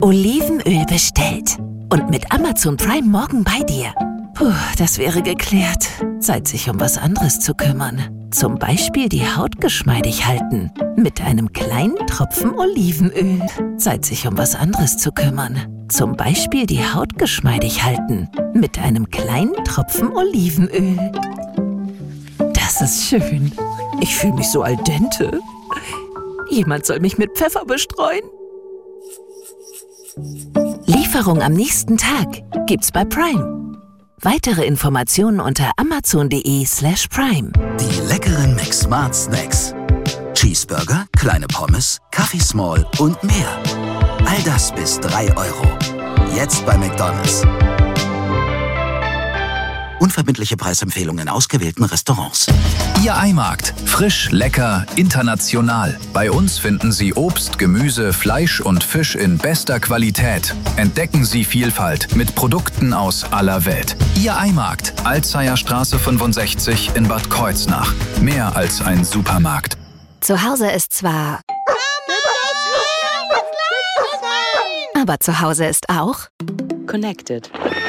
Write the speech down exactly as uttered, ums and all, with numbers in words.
Olivenöl bestellt. Und mit Amazon Prime morgen bei dir. Puh, das wäre geklärt. Zeit, sich um was anderes zu kümmern. Zum Beispiel die Haut geschmeidig halten. Mit einem kleinen Tropfen Olivenöl. Zeit, sich um was anderes zu kümmern. Zum Beispiel die Haut geschmeidig halten. Mit einem kleinen Tropfen Olivenöl. Das ist schön. Ich fühle mich so al dente. Jemand soll mich mit Pfeffer bestreuen. Lieferung am nächsten Tag gibt's bei Prime. Weitere Informationen unter amazon.de slash prime. Die leckeren McSmart Snacks. Cheeseburger, kleine Pommes, Kaffee Small und mehr. All das bis drei Euro. Jetzt bei McDonald's. Unverbindliche Preisempfehlungen in ausgewählten Restaurants. Ihr Eimarkt. Frisch, lecker, international. Bei uns finden Sie Obst, Gemüse, Fleisch und Fisch in bester Qualität. Entdecken Sie Vielfalt mit Produkten aus aller Welt. Ihr Eimarkt. Alzeierstraße fünfundsechzig in Bad Kreuznach. Mehr als ein Supermarkt. Zu Hause ist zwar... Aber zu Hause ist auch... Connected.